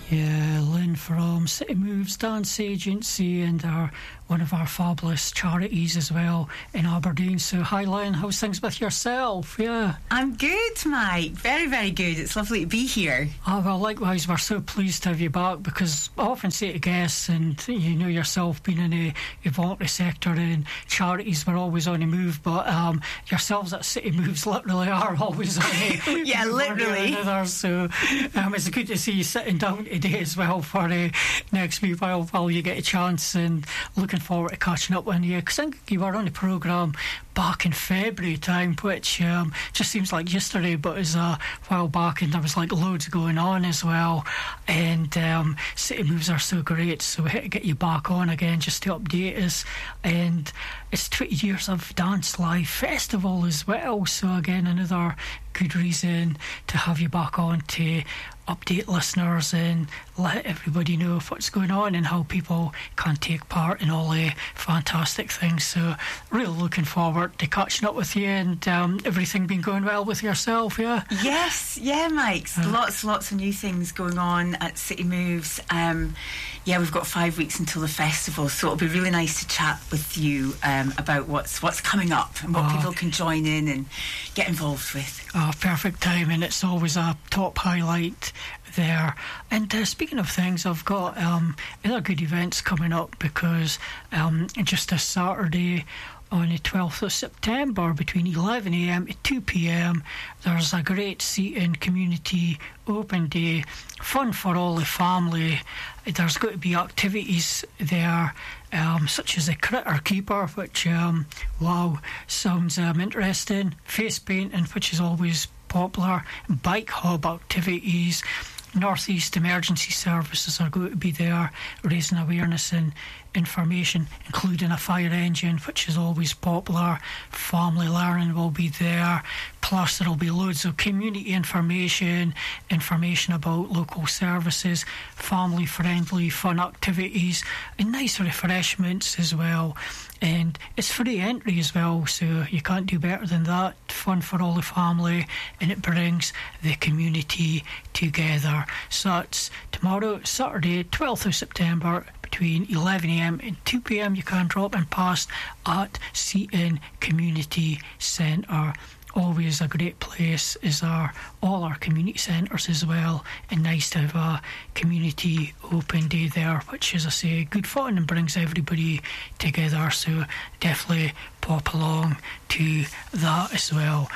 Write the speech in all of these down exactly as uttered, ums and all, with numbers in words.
Yeah, Lynn from City Moves Dance Agency, and our one of our fabulous charities as well in Aberdeen. So hi Lynn, how's things with yourself? Yeah. I'm good, Mike. Very, very good. It's lovely to be here. Oh, well, likewise, we're so pleased to have you back, because I often say to guests, and you know yourself, being in the voluntary sector and charities, we're always on the move, but um, yourselves at City Moves literally are always on the yeah, literally. Another, so um, it's good to see you sitting down today as well for the uh, next wee while while you get a chance, and looking forward to catching up with you, because I think you were on the programme back in February time, which um, just seems like yesterday, but it's a while back, and there was like loads going on as well, and um, City Moves are so great, so we had to get you back on again just to update us. And it's twenty years of Dance Live Festival as well, so again another good reason to have you back on to update listeners and let everybody know what's going on and how people can take part in all the fantastic things. So really looking forward to catching up with you, and um, everything been going well with yourself, yeah? Yes, yeah, Mike. Uh, lots, lots of new things going on at City Moves. Um, yeah, we've got five weeks until the festival, so it'll be really nice to chat with you um, about what's what's coming up and what oh, people can join in and get involved with. Oh, perfect time, and it's always a top highlight there. And uh, speaking of things, I've got um, other good events coming up, because um, just this Saturday on the twelfth of September between eleven a m to two p m there's a great seating community open day, fun for all the family. There's going to be activities there um, such as the Critter Keeper, which um, wow, sounds um, interesting, face painting, which is always popular, bike hub activities. North East Emergency Services are going to be there raising awareness and information, including a fire engine, which is always popular. Family learning will be there, plus there will be loads of community information, information about local services, family friendly fun activities, and nice refreshments as well. And it's free entry as well, so you can't do better than that. Fun for all the family, and it brings the community together. So that's tomorrow, Saturday, twelfth of September, between eleven a m and two p m You can drop in past at Seaton Community Centre. Always a great place, is our all our community centres as well, and nice to have a community open day there, which, as I say, good fun and brings everybody together. So definitely pop along to that as well.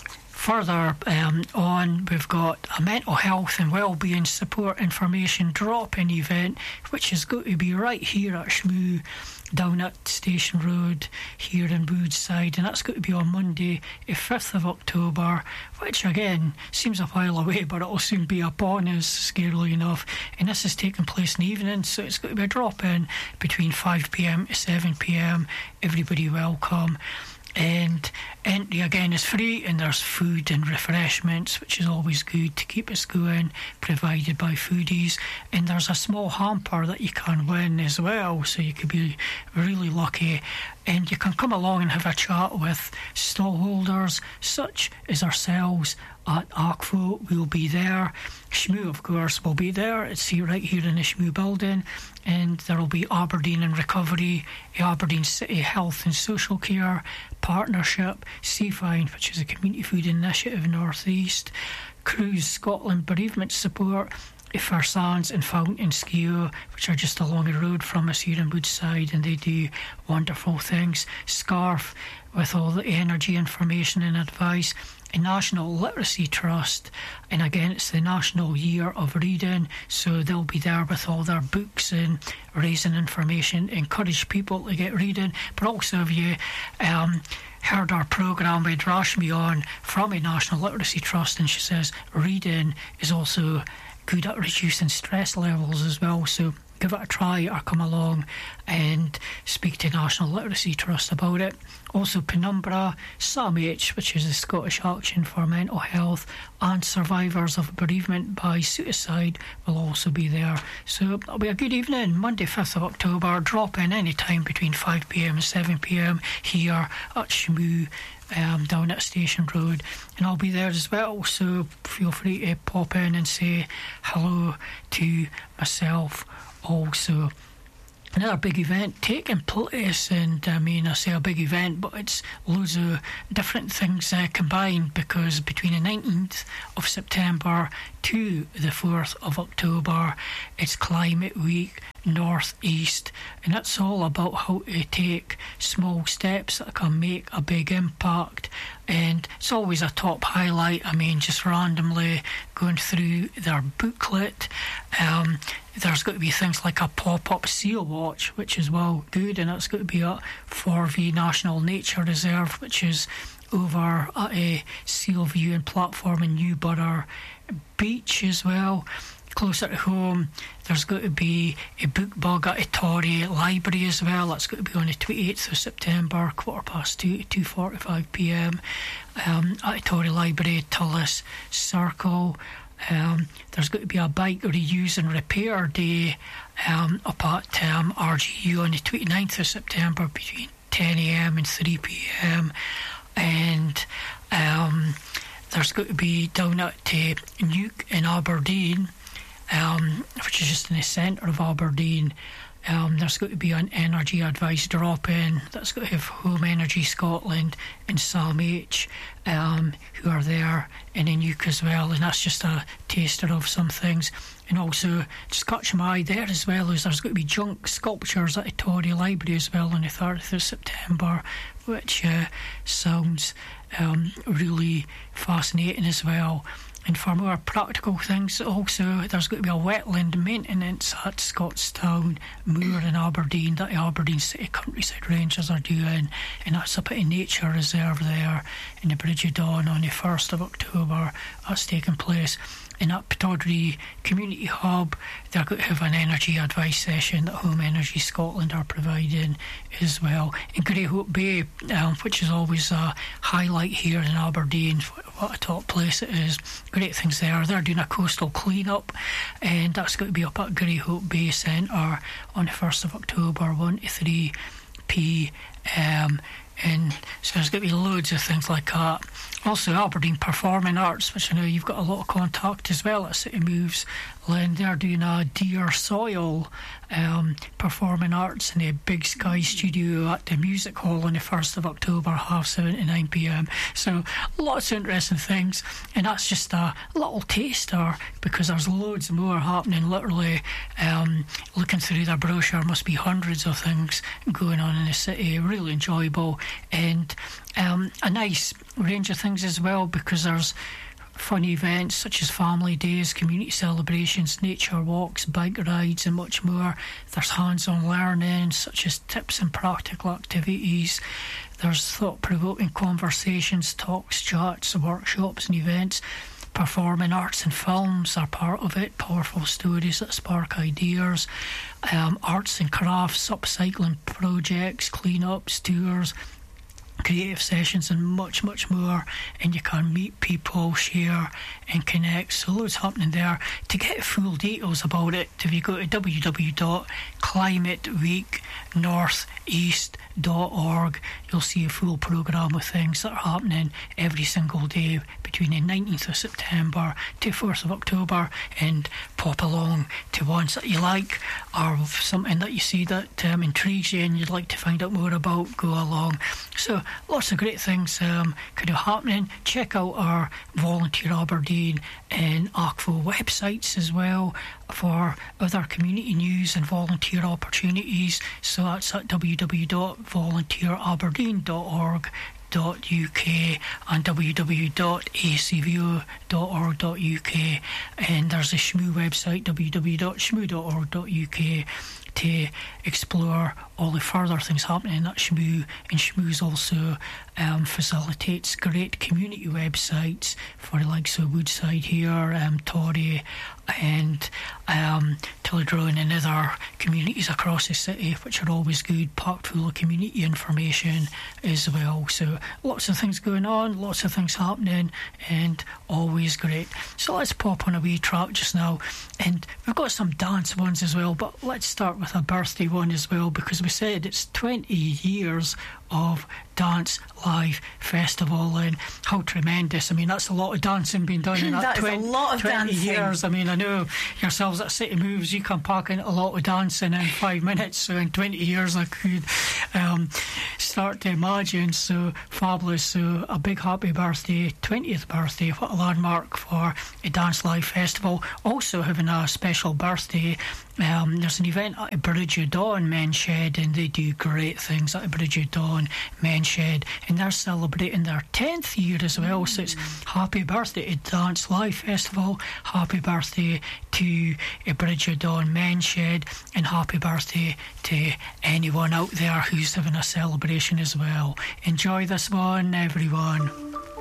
Further um, on, we've got a mental health and wellbeing support information drop-in event, which is going to be right here at Shmoo, down at Station Road here in Woodside, and that's going to be on Monday, the fifth of October, which again seems a while away, but it'll soon be upon us, scarily enough. And this is taking place in the evening, so it's going to be a drop-in between five p m to seven p m Everybody welcome. And entry again is free, and there's food and refreshments, which is always good to keep us going, provided by foodies. And there's a small hamper that you can win as well, so you could be really lucky. And you can come along and have a chat with stallholders such as ourselves at ACFO. We'll be there. Shmoo, of course, will be there. It's here, right here in the Shmoo building. And there will be Aberdeen and Recovery, Aberdeen City Health and Social Care Partnership, Seafine, which is a community food initiative North East, Cruise Scotland Bereavement Support, Ifar Sands and Fountain Skio, which are just along the road from us here in Woodside, and they do wonderful things. Scarf, with all the energy, information and advice. A National Literacy Trust, and again it's the National Year of Reading, so they'll be there with all their books and raising information, encourage people to get reading. But also, if you um, heard our programme with Rashmi on from a National Literacy Trust, and she says reading is also good at reducing stress levels as well, so give it a try or come along and speak to National Literacy Trust about it. Also Penumbra, S A M H, which is the Scottish Action for Mental Health, and Survivors of Bereavement by Suicide will also be there. So it'll be a good evening, Monday fifth of October. Drop in any time between five p m and seven p m here at Shmoo, um, down at Station Road, and I'll be there as well, so feel free to pop in and say hello to myself also. Another big event taking place, and I mean, I say a big event, but it's loads of different things uh, combined, because between the nineteenth of September to the fourth of October, it's Climate Week North East, and that's all about how to take small steps that can make a big impact. And it's always a top highlight. I mean, just randomly going through their booklet, um, there's got to be things like a pop-up seal watch, which is well good, and that's got to be at Forvey National Nature Reserve, which is over at a seal viewing platform in Newborough Beach as well. Closer to home, there's got to be a book bug at Ettore Library as well. That's got to be on the twenty-eighth of September, quarter past two to two forty-five p m um, at Ettore Library, Tullis Circle. Um, there's got to be a bike reuse and repair day um, up at um, R G U on the twenty-ninth of September between ten a m and three p m And um, there's got to be down at uh, Nuke in Aberdeen, um, which is just in the centre of Aberdeen. Um, there's got to be an energy advice drop-in. That's got to have Home Energy Scotland and S A M H, um, who are there in Nuke as well, and that's just a taster of some things. And also, just catch my eye there as well, as there's got to be junk sculptures at Ettore Library as well on the thirtieth of September, which uh, sounds um, really fascinating as well. And for more practical things, also, there's got to be a wetland maintenance at Scottstown Moor in Aberdeen that the Aberdeen City Countryside Rangers are doing, and that's up at a nature reserve there in the Bridge of Dawn on the first of October. That's taking place. In that Pittodrie Community Hub, they're going to have an energy advice session that Home Energy Scotland are providing as well. In Greyhope Bay, um, which is always a highlight here in Aberdeen, what a top place it is. Great things there. They're doing a coastal clean-up, and that's going to be up at Greyhope Bay Centre on the first of October, one to three p m And so there's going to be loads of things like that. Also, Aberdeen Performing Arts, which I know you've got a lot of contact as well at City Moves, Lynn. They're doing a Dear Soil um, Performing Arts in the Big Sky Studio at the Music Hall on the first of October, half seven to nine p m So lots of interesting things, and that's just a little taster, because there's loads more happening. Literally, um, looking through their brochure, must be hundreds of things going on in the city. Really enjoyable, and um, a nice range of things as well, because there's fun events such as family days, community celebrations, nature walks, bike rides and much more. There's hands-on learning such as tips and practical activities. There's thought-provoking conversations, talks, chats, workshops and events. Performing arts and films are part of it. Powerful stories that spark ideas. Um, arts and crafts, upcycling projects, clean-ups, tours, creative sessions and much, much more. And you can meet people, share and connect. So loads happening there. To get full details about it, if you go to w w w dot climate week north east dot org, you'll see a full programme of things that are happening every single day between the nineteenth of September to fourth of October, and pop along to ones that you like, or something that you see that um, intrigues you and you'd like to find out more about, go along. So lots of great things um, kind of happening. Check out our Volunteer Aberdeen and A C F O websites as well for other community news and volunteer opportunities. So that's at w w w dot volunteer aberdeen dot org dot u k and w w w dot a c v o dot org dot u k, and there's the Shmoo website, w w w dot shmoo dot org dot u k, to explore all the further things happening at Shmoo. And Shmoo's also um, facilitates great community websites for the likes of Woodside here, um, Torry, and um, Tulladrone and other communities across the city, which are always good, packed full of community information as well. So lots of things going on, lots of things happening, and always great. So let's pop on a wee track just now, and we've got some dance ones as well, but let's start with a birthday one as well, because we said it's twenty years of Dance Live Festival, and how tremendous. I mean, that's a lot of dancing being done in that, that twenty, is a lot of twenty dancing. years. I mean, I know yourselves at City Moves, you can pack in a lot of dancing in five minutes, so in twenty years I could um, start to imagine. So fabulous. So a big happy birthday, twentieth birthday, what a landmark for a Dance Live Festival. Also having a special birthday, Um, there's an event at Bridge of Dawn Men's Shed, and they do great things at Bridge of Dawn Men's Shed, and they're celebrating their tenth year as well. So it's happy birthday to Dance Live Festival, happy birthday to a Bridge of Dawn Men's Shed, and happy birthday to anyone out there who's having a celebration as well. Enjoy this one, everyone.